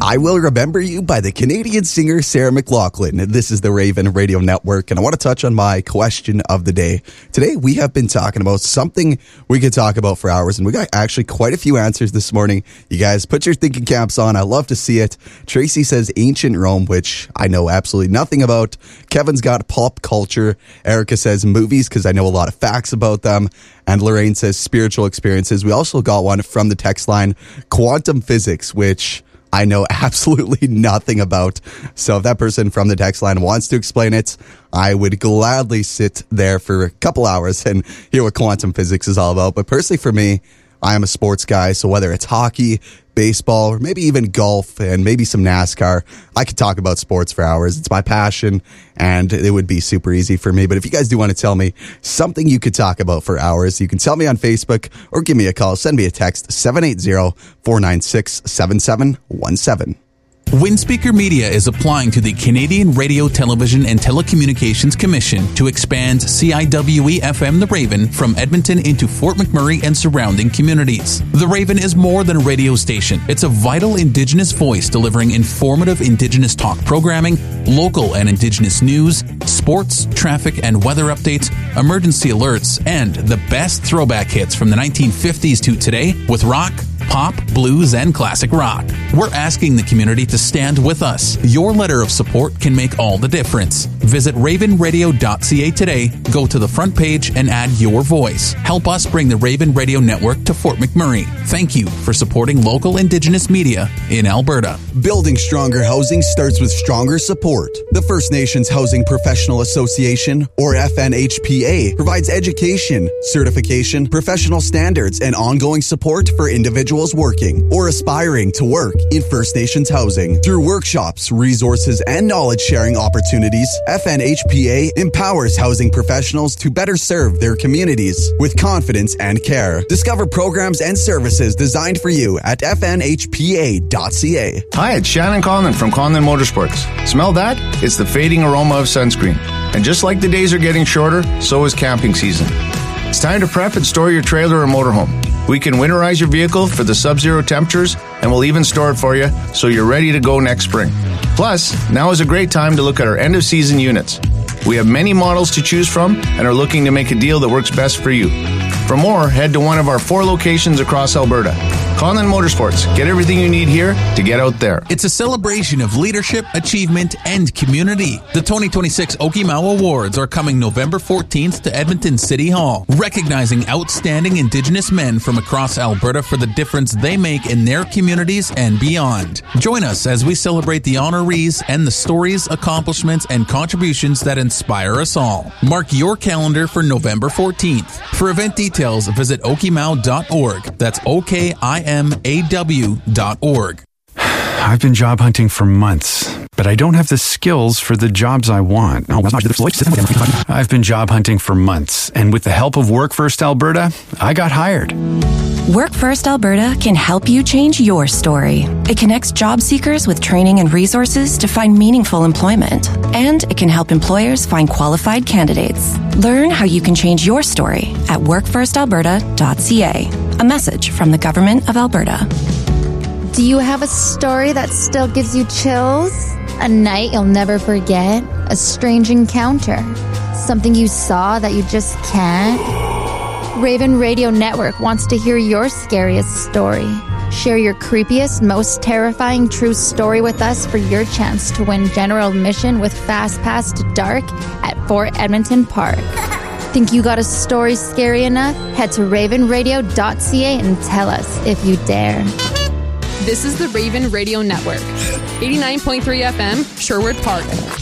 I Will Remember You by the Canadian singer Sarah McLachlan. This is the Raven Radio Network, and I want to touch on my question of the day. Today, we have been talking about something we could talk about for hours, and we got actually quite a few answers this morning. You guys, put your thinking caps on. I love to see it. Tracy says ancient Rome, which I know absolutely nothing about. Kevin's got pop culture. Erica says movies, because I know a lot of facts about them. And Lorraine says spiritual experiences. We also got one from the text line, quantum physics, which I know absolutely nothing about. So if that person from the text line wants to explain it, I would gladly sit there for a couple hours and hear what quantum physics is all about. But personally for me, I am a sports guy, so whether it's hockey, baseball, or maybe even golf and maybe some NASCAR, I could talk about sports for hours. It's my passion, and it would be super easy for me. But if you guys do want to tell me something you could talk about for hours, you can tell me on Facebook or give me a call. Send me a text, 780-496-7717. Windspeaker Media is applying to the Canadian Radio, Television and Telecommunications Commission to expand CIWE-FM The Raven from Edmonton into Fort McMurray and surrounding communities. The Raven is more than a radio station. It's a vital Indigenous voice delivering informative Indigenous talk programming, local and Indigenous news, sports, traffic and weather updates, emergency alerts, and the best throwback hits from the 1950s to today with rock, pop, blues, and classic rock. We're asking the community to stand with us. Your letter of support can make all the difference. Visit ravenradio.ca today, go to the front page, and add your voice. Help us bring the Raven Radio Network to Fort McMurray. Thank you for supporting local Indigenous media in Alberta. Building stronger housing starts with stronger support. The First Nations Housing Professional Association, or FNHPA, provides education, certification, professional standards, and ongoing support for individuals working or aspiring to work in First Nations housing. Through workshops, resources, and knowledge-sharing opportunities, FNHPA empowers housing professionals to better serve their communities with confidence and care. Discover programs and services designed for you at fnhpa.ca. Hi, it's Shannon Conlon from Conlon Motorsports. Smell that? It's the fading aroma of sunscreen. And just like the days are getting shorter, so is camping season. It's time to prep and store your trailer or motorhome. We can winterize your vehicle for the sub-zero temperatures, and we'll even store it for you so you're ready to go next spring. Plus, now is a great time to look at our end-of-season units. We have many models to choose from and are looking to make a deal that works best for you. For more, head to one of our 4 locations across Alberta. Conlon Motorsports. Get everything you need here to get out there. It's a celebration of leadership, achievement, and community. The 2026 Okimau Awards are coming November 14th to Edmonton City Hall, recognizing outstanding Indigenous men from across Alberta for the difference they make in their communities and beyond. Join us as we celebrate the honorees and the stories, accomplishments, and contributions that inspire us all. Mark your calendar for November 14th. For event details, visit okimau.org. That's OKIMAW.org. I've been job hunting for months, but I don't have the skills for the jobs I want. I've been job hunting for months, and with the help of Work First Alberta, I got hired. Work First Alberta can help you change your story. It connects job seekers with training and resources to find meaningful employment, and it can help employers find qualified candidates. Learn how you can change your story at workfirstalberta.ca. A message from the Government of Alberta. Do you have a story that still gives you chills? A night you'll never forget? A strange encounter? Something you saw that you just can't? Raven Radio Network wants to hear your scariest story. Share your creepiest, most terrifying true story with us for your chance to win general admission with Fast Pass to Dark at Fort Edmonton Park. Think you got a story scary enough? Head to ravenradio.ca and tell us if you dare. This is the Raven Radio Network. 89.3 FM, Sherwood Park.